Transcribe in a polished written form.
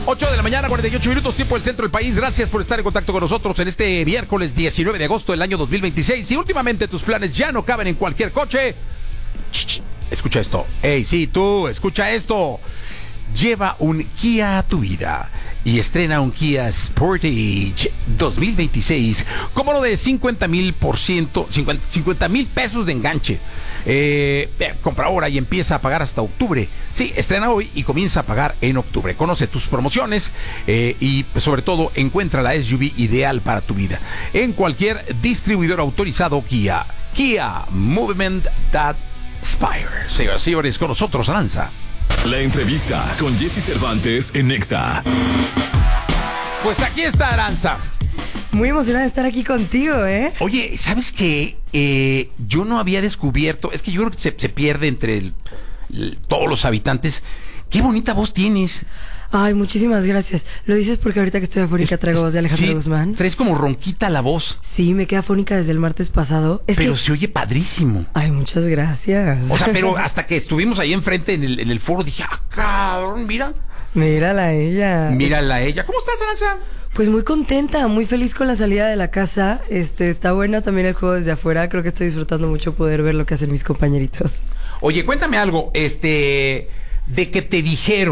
8 de la mañana, 48 minutos, tiempo del centro del país. Gracias por estar en contacto con nosotros en este miércoles 19 de agosto del año 2026. Si últimamente tus planes ya no caben en cualquier coche, escucha esto. Hey, sí, tú, escucha esto. Lleva un Kia a tu vida y estrena un Kia Sportage 2026 como lo de 50,000 pesos de enganche. Compra ahora y empieza a pagar hasta octubre. Sí, estrena hoy y comienza a pagar en octubre. Conoce tus promociones y sobre todo encuentra la SUV ideal para tu vida en cualquier distribuidor autorizado Kia. Kia Movement That Inspires. Señoras y señores, con nosotros Aranza. La entrevista con Jesse Cervantes en Nexa. Pues aquí está Aranza. Muy emocionada de estar aquí contigo, ¿eh? Oye, ¿sabes qué? Yo no había descubierto, es que yo creo que se pierde entre todos los habitantes. Qué bonita voz tienes. Ay, muchísimas gracias. ¿Lo dices porque ahorita que estoy afónica traigo voz de Alejandro Guzmán? Traes como ronquita la voz. Sí, me quedé afónica desde el martes pasado. Pero se oye padrísimo. Ay, muchas gracias. O sea, pero hasta que estuvimos ahí enfrente en el foro dije, cabrón, mira. Mírala a ella. Mírala a ella. ¿Cómo estás, Aranza? Pues muy contenta, muy feliz con la salida de la casa. Está buena también el juego desde afuera. Creo que estoy disfrutando mucho poder ver lo que hacen mis compañeritos. Oye, cuéntame algo, de que te dijeron.